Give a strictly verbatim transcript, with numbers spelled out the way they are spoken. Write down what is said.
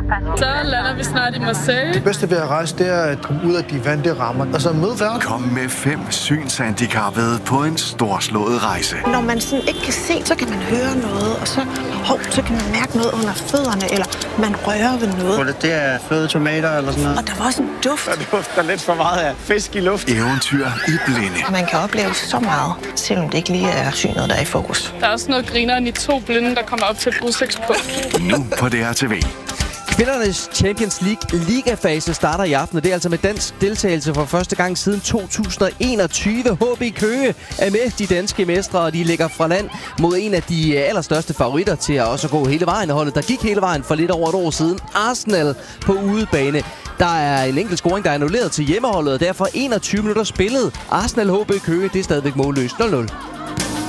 Så lander vi snart i Marseille. Det bedste ved at rejse, det er at komme ud af de vante rammer, og så møde verden. Kom med fem synshandicappede på en storslået rejse. Når man sådan ikke kan se, så kan man høre noget, og så, hov, så kan man mærke noget under fødderne, eller man rører ved noget. Det er fløde tomater eller sådan noget. Og der var også en duft. Der dufter lidt for meget af fisk i luft. Eventyr i blinde. Man kan opleve så meget, selvom det ikke lige er synet, der er i fokus. Der er også noget grineren i to blinde, der kommer op til et udsigtspunkt. Nu på D R T V. Kvindernes Champions League ligafase starter i aften, og det er altså med dansk deltagelse for første gang siden to tusind og enogtyve. H B Køge er med, de danske mestre, og de lægger fra land mod en af de allerstørste favoritter til at også gå hele vejen. Holdet, der gik hele vejen for lidt over et år siden. Arsenal på udebane. Der er en enkelt scoring, der er annulleret til hjemmeholdet, og derfor enogtyve minutter spillet. Arsenal H B Køge, det er stadigvæk målløst nul nul.